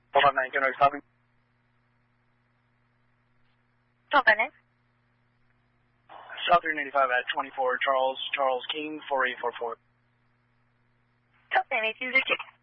459, can I stopping? 459. South 395 at 24 Charles King, 4844. South 392,